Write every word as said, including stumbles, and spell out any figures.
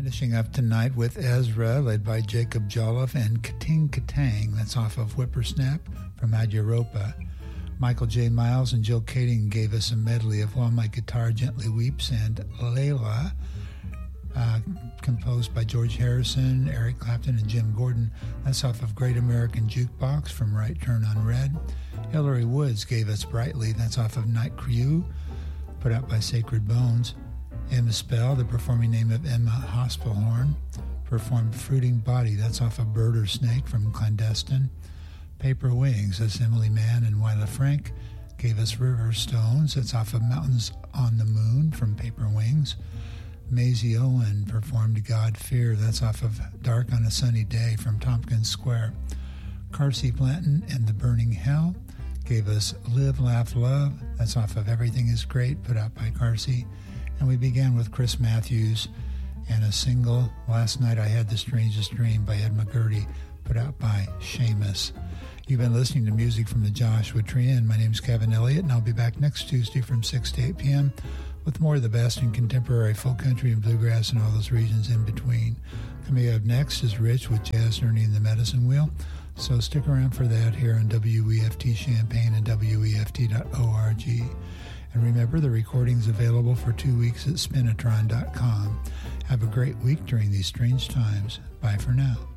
Finishing up tonight with Ezra, led by Jacob Jolliffe, and Kating Katang, that's off of Whippersnap from Ad Europa. Michael J. Miles and Jill Kading gave us a medley of While My Guitar Gently Weeps and Layla, uh, composed by George Harrison, Eric Clapton, and Jim Gordon. That's off of Great American Jukebox from Right Turn on Red. Hillary Woods gave us Brightly, that's off of Night Crew, put out by Sacred Bones. Emma Spell, the performing name of Emma Hospelhorn, performed Fruiting Body, that's off of Bird or Snake from Clandestine. Paper Wings, that's Emily Mann and Wyla Frank, gave us River Stones, that's off of Mountains on the Moon from Paper Wings. Maisie Owen performed God Fear, that's off of Dark on a Sunny Day from Tompkins Square. Carsey Blanton and the Burning Hell gave us Live, Laugh, Love, that's off of Everything is Great, put out by Carsey. And we began with Chris Matthews and a single, Last Night I Had the Strangest Dream by Ed McGurty, put out by Seamus. You've been listening to music from the Joshua Tree, and my name's Kevin Elliott, and I'll be back next Tuesday from six to eight p.m. with more of the best in contemporary folk country and bluegrass and all those regions in between. Coming up next is Rich with Jazz Journey and the Medicine Wheel, so stick around for that here on W E F T Champaign and W E F T dot org. And remember, the recording's available for two weeks at spinatron dot com. Have a great week during these strange times. Bye for now.